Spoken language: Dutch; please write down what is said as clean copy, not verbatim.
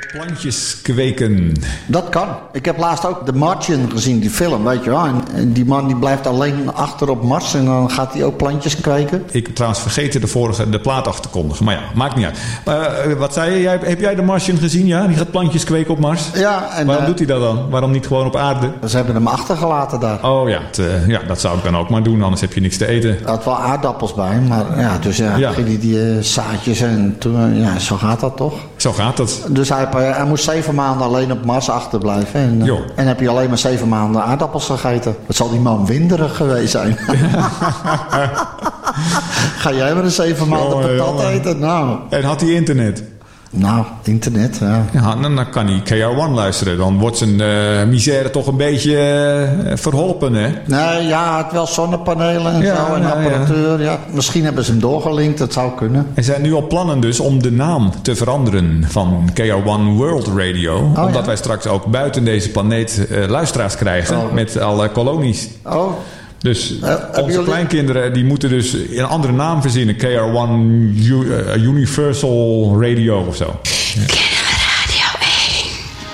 Plantjes kweken. Dat kan. Ik heb laatst ook The Martian gezien, die film, weet je wel. En die man die blijft alleen achter op Mars en dan gaat hij ook plantjes kweken. Ik heb trouwens vergeten de plaat af te kondigen. Maar ja, maakt niet uit. Wat zei je? Heb jij The Martian gezien? Ja, die gaat plantjes kweken op Mars. Ja. En, waarom doet hij dat dan? Waarom niet gewoon op aarde? Ze hebben hem achtergelaten daar. Oh ja, dat zou ik dan ook maar doen. Anders heb je niks te eten. Er had wel aardappels bij, maar ja, dus ging die zaadjes en toen, zo gaat dat toch? Zo gaat dat. Dus hij moest 7 maanden alleen op Mars achterblijven. En heb je alleen maar 7 maanden aardappels gegeten. Wat zal die man winderig geweest zijn? Ga jij maar een 7 maanden patat eten? Nou. En had hij internet? Nou, internet, ja. Ja, dan kan hij KR1 luisteren. Dan wordt zijn misère toch een beetje verholpen, hè? Nee, ja, het wel zonnepanelen en zo en apparatuur. Ja. Misschien hebben ze hem doorgelinkt, dat zou kunnen. Er zijn nu al plannen dus om de naam te veranderen van KR1 World Radio. Omdat wij straks ook buiten deze planeet luisteraars krijgen met alle kolonies. Oh. Dus onze kleinkinderen die moeten dus een andere naam verzinnen. KR1 Universal Radio of zo. Ja.